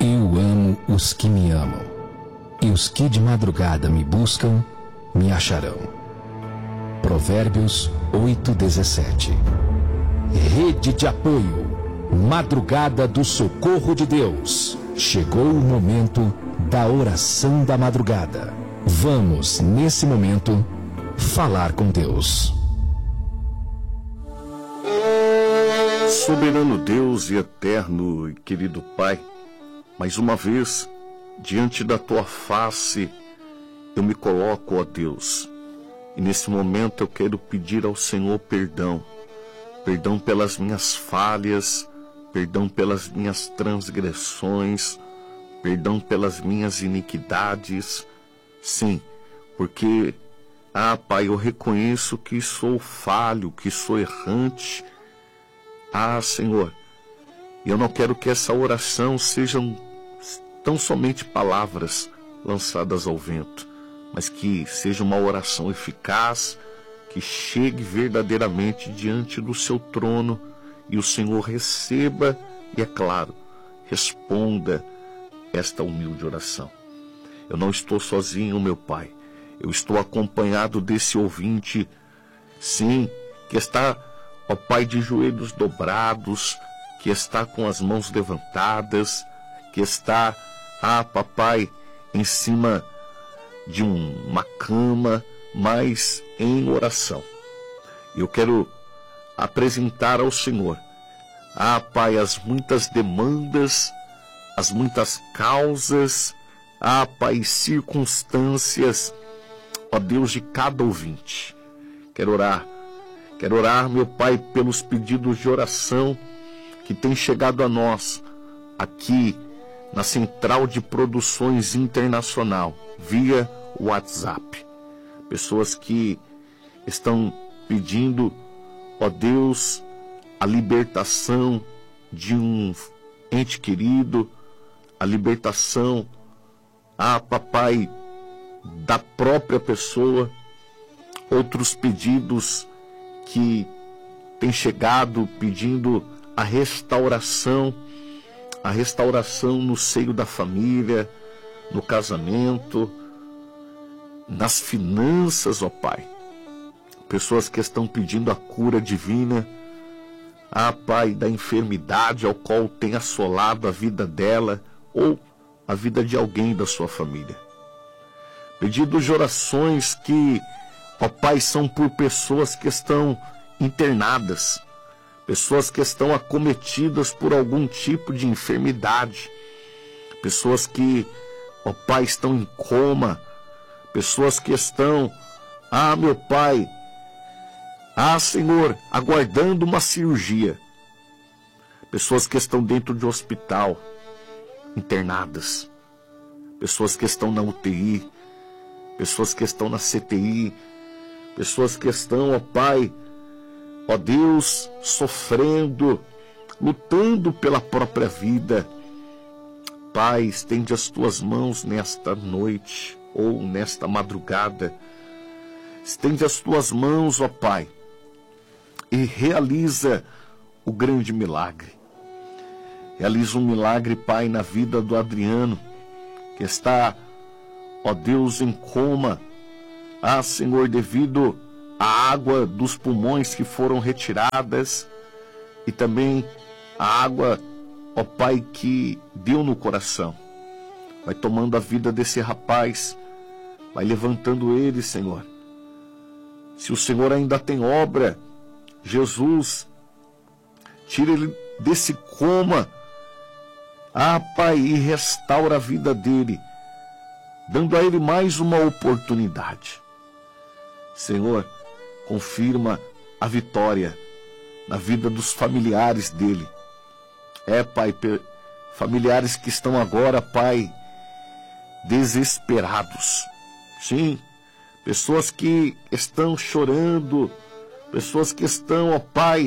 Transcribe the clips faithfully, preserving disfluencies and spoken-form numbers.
Eu amo os que me amam, e os que de madrugada me buscam, me acharão. Provérbios oito, dezessete. Rede de apoio, Madrugada do Socorro de Deus. Chegou o momento da oração da madrugada. Vamos, nesse momento, falar com Deus. Soberano Deus e eterno e querido Pai, mais uma vez, diante da Tua face, eu me coloco, ó Deus, e nesse momento eu quero pedir ao Senhor perdão, perdão pelas minhas falhas, perdão pelas minhas transgressões, perdão pelas minhas iniquidades, sim, porque, ah Pai, eu reconheço que sou falho, que sou errante. Ah, Senhor, eu não quero que essa oração sejam tão somente palavras lançadas ao vento, mas que seja uma oração eficaz, que chegue verdadeiramente diante do seu trono e o Senhor receba e, é claro, responda esta humilde oração. Eu não estou sozinho, meu Pai, eu estou acompanhado desse ouvinte, sim, que está, ó Pai, de joelhos dobrados, que está com as mãos levantadas, que está, ah, papai, em cima de um, uma cama, mas em oração. Eu quero apresentar ao Senhor, ah, Pai, as muitas demandas, as muitas causas, ah, Pai, circunstâncias, ó Deus, de cada ouvinte. Quero orar, quero orar, meu Pai, pelos pedidos de oração que têm chegado a nós, aqui na Central de Produções Internacional, via WhatsApp. Pessoas que estão pedindo, ó Deus, a libertação de um ente querido, a libertação, ah, papai, da própria pessoa, outros pedidos que têm chegado pedindo a restauração, a restauração no seio da família, no casamento, nas finanças, ó Pai. Pessoas que estão pedindo a cura divina, ah, Pai, da enfermidade ao qual tem assolado a vida dela ou a vida de alguém da sua família. Pedidos de orações que, ó Pai, são por pessoas que estão internadas, pessoas que estão acometidas por algum tipo de enfermidade, pessoas que, ó Pai, estão em coma, pessoas que estão, ah, meu Pai, ah, Senhor, aguardando uma cirurgia, pessoas que estão dentro de um hospital, internadas, pessoas que estão na U T I, pessoas que estão na C T I, pessoas que estão, ó Pai, ó Deus, sofrendo, lutando pela própria vida. Pai, estende as tuas mãos nesta noite ou nesta madrugada. Estende as tuas mãos, ó Pai, e realiza o grande milagre. Realiza um milagre, Pai, na vida do Adriano, que está, ó Deus, em coma. Ah, Senhor, devido à água dos pulmões que foram retiradas e também a água, ó Pai, que deu no coração. Vai tomando a vida desse rapaz, vai levantando ele, Senhor. Se o Senhor ainda tem obra, Jesus, tira ele desse coma, ah, Pai, e restaura a vida dele, dando a ele mais uma oportunidade. Senhor, confirma a vitória na vida dos familiares dele. É, Pai, familiares que estão agora, Pai, desesperados. Sim, pessoas que estão chorando, pessoas que estão, ó Pai,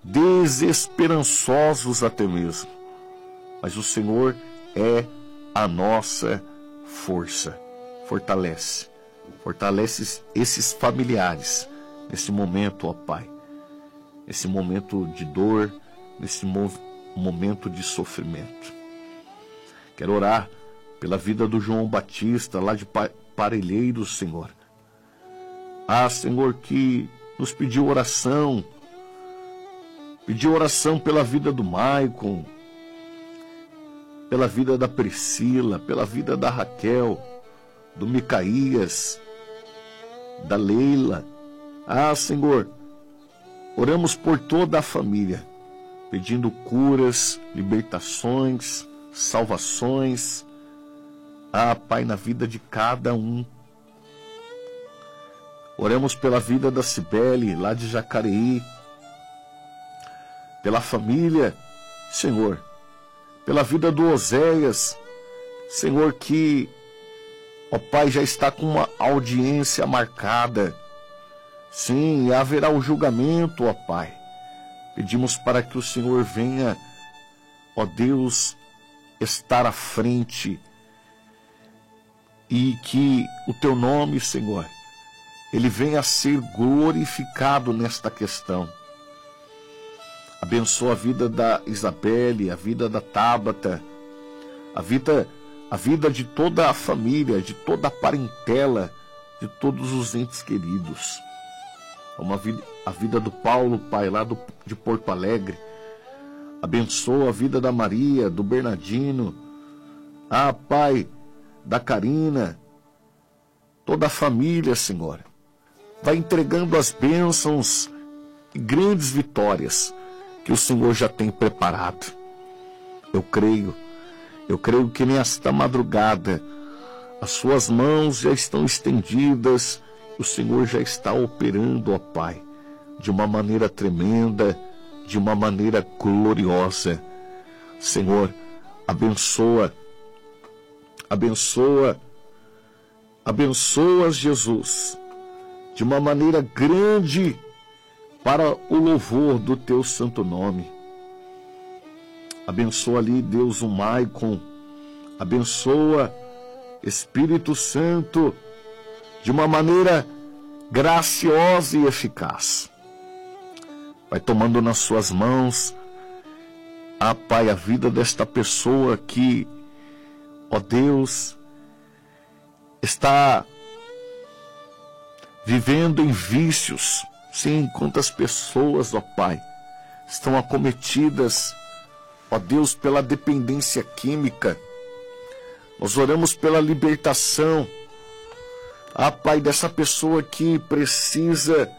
desesperançosos até mesmo. Mas o Senhor é a nossa força. Fortalece. Fortalece esses familiares nesse momento, ó Pai. Nesse momento de dor, nesse mo- momento de sofrimento. Quero orar pela vida do João Batista, lá de Parelheiros, Senhor. Ah, Senhor, que nos pediu oração, pediu oração pela vida do Maicon, pela vida da Priscila, pela vida da Raquel, do Micaías, da Leila. Ah, Senhor, oramos por toda a família, pedindo curas, libertações, salvações. Ah, Pai, na vida de cada um. Oramos pela vida da Cibele, lá de Jacareí, pela família, Senhor, pela vida do Oséias, Senhor, que, ó Pai, já está com uma audiência marcada. Sim, haverá o julgamento, ó Pai. Pedimos para que o Senhor venha, ó Deus, estar à frente e que o Teu nome, Senhor, Ele venha a ser glorificado nesta questão. Abençoa a vida da Isabelle, a vida da Tábata, a vida, a vida de toda a família, de toda a parentela, de todos os entes queridos. Uma vida, a vida do Paulo, Pai, lá do, de Porto Alegre. Abençoa a vida da Maria, do Bernardino. Ah, Pai, da Karina. Toda a família, Senhor. Vai entregando as bênçãos e grandes vitórias que o Senhor já tem preparado. Eu creio, eu creio que nesta madrugada as suas mãos já estão estendidas, o Senhor já está operando, ó Pai, de uma maneira tremenda, de uma maneira gloriosa. Senhor, abençoa, abençoa, abençoa Jesus, de uma maneira grande, para o louvor do Teu santo nome. Abençoa ali, Deus, o Maicon. Abençoa, Espírito Santo, de uma maneira graciosa e eficaz. Vai tomando nas suas mãos, ah, Pai, a vida desta pessoa que, ó Deus, está vivendo em vícios. Sim, quantas pessoas, ó Pai, estão acometidas, ó Deus, pela dependência química. Nós oramos pela libertação, ah, Pai, dessa pessoa que precisa,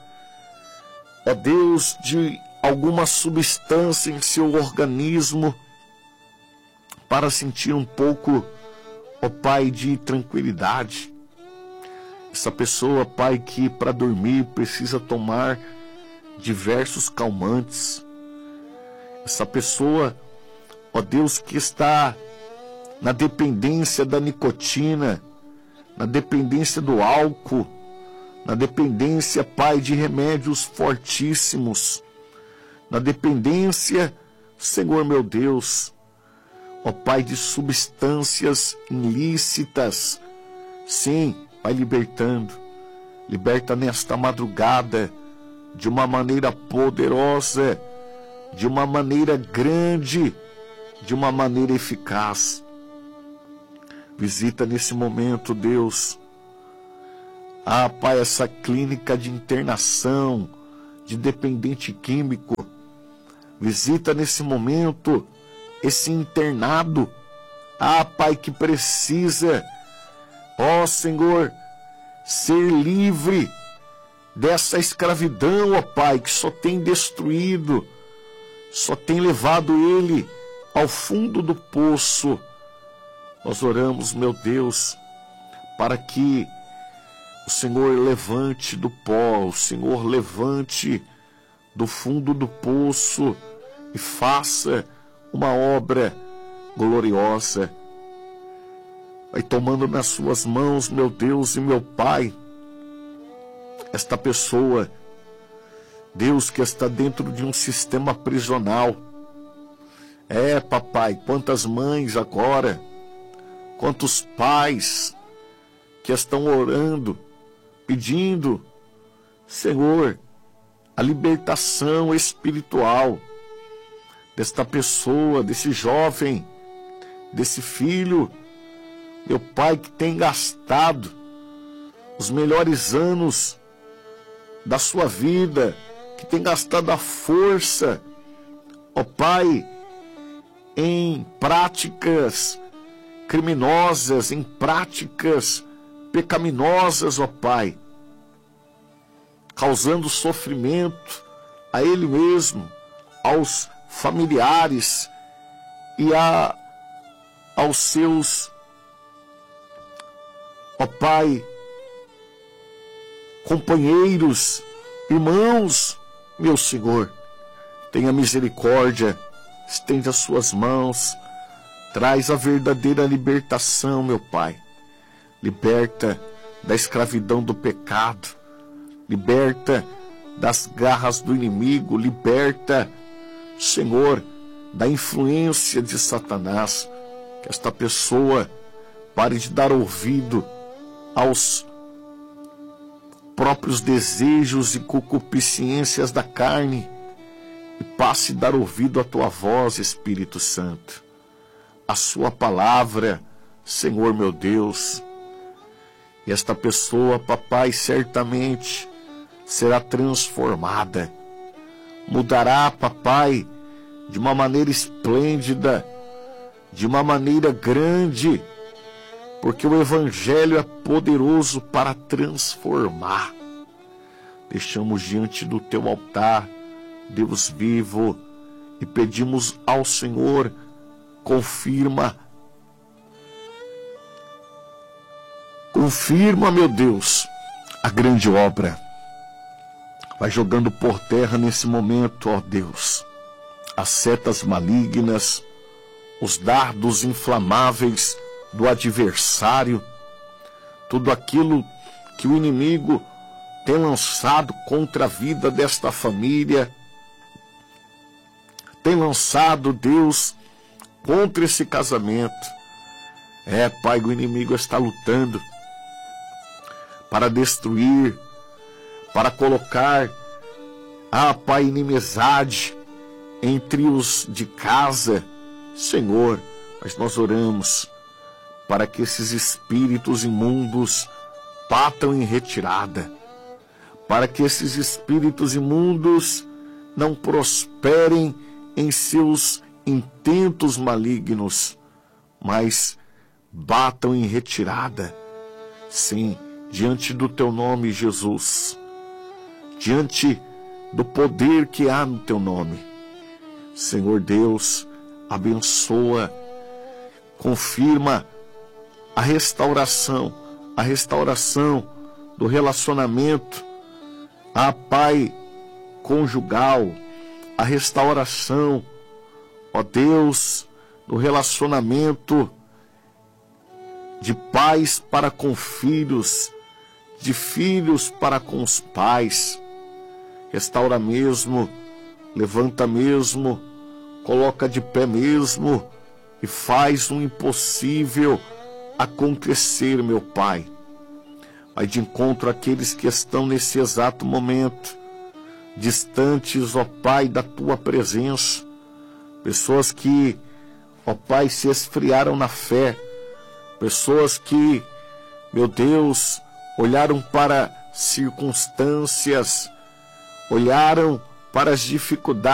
ó Deus, de alguma substância em seu organismo para sentir um pouco, ó Pai, de tranquilidade. Essa pessoa, Pai, que para dormir precisa tomar diversos calmantes. Essa pessoa, ó Deus, que está na dependência da nicotina, na dependência do álcool, na dependência, Pai, de remédios fortíssimos, na dependência, Senhor meu Deus, ó Pai, de substâncias ilícitas. Sim, vai libertando, liberta nesta madrugada de uma maneira poderosa, de uma maneira grande, de uma maneira eficaz. Visita nesse momento, Deus, ah, Pai, essa clínica de internação de dependente químico. Visita nesse momento esse internado, ah, Pai, que precisa, ó Senhor, ser livre dessa escravidão, ó Pai, que só tem destruído, só tem levado ele ao fundo do poço. Nós oramos, meu Deus, para que o Senhor levante do pó, o Senhor levante do fundo do poço e faça uma obra gloriosa. Vai tomando nas suas mãos, meu Deus e meu Pai, esta pessoa, Deus, que está dentro de um sistema prisional. É, papai, quantas mães agora, quantos pais que estão orando, pedindo, Senhor, a libertação espiritual desta pessoa, desse jovem, desse filho, meu Pai, que tem gastado os melhores anos da sua vida, que tem gastado a força, ó Pai, em práticas criminosas, em práticas pecaminosas, ó Pai, causando sofrimento a ele mesmo, aos familiares e a, aos seus, ó Pai, companheiros, irmãos. Meu Senhor, tenha misericórdia, estende as suas mãos, traz a verdadeira libertação, meu Pai. Liberta da escravidão do pecado, liberta das garras do inimigo, liberta, Senhor, da influência de Satanás. Que esta pessoa pare de dar ouvido aos próprios desejos e concupiscências da carne e passe a dar ouvido à tua voz, Espírito Santo, a sua palavra, Senhor meu Deus. E esta pessoa, papai, certamente será transformada, mudará, papai, de uma maneira esplêndida, de uma maneira grande, porque o Evangelho é poderoso para transformar. Deixamos diante do teu altar, Deus vivo, e pedimos ao Senhor, confirma, confirma, meu Deus, a grande obra. Vai jogando por terra nesse momento, ó Deus, as setas malignas, os dardos inflamáveis do adversário, tudo aquilo que o inimigo tem lançado contra a vida desta família, tem lançado, Deus, contra esse casamento. É, Pai, o inimigo está lutando para destruir, para colocar, ah, Pai, inimizade entre os de casa. Senhor, mas nós oramos para que esses espíritos imundos batam em retirada, para que esses espíritos imundos não prosperem em seus intentos malignos, mas batam em retirada. Sim, diante do teu nome, Jesus, diante do poder que há no teu nome. Senhor Deus, abençoa, confirma a restauração, a restauração do relacionamento, a Pai, conjugal, a restauração, ó Deus, do relacionamento de pais para com filhos, de filhos para com os pais. Restaura mesmo, levanta mesmo, coloca de pé mesmo e faz um impossível acontecer, meu Pai. Vai de encontro àqueles que estão nesse exato momento distantes, ó Pai, da tua presença. Pessoas que, ó Pai, se esfriaram na fé. Pessoas que, meu Deus, olharam para circunstâncias, olharam para as dificuldades